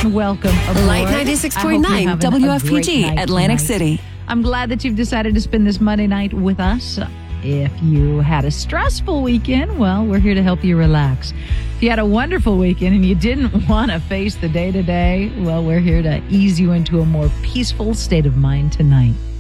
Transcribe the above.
welcome aboard. Light 96.9 WFPG, Atlantic City. I'm glad that you've decided to spend this Monday night with us. If you had a stressful weekend, well, we're here to help you relax. If you had a wonderful weekend and you didn't want to face the day-to-day, well, we're here to ease you into a more peaceful state of mind tonight.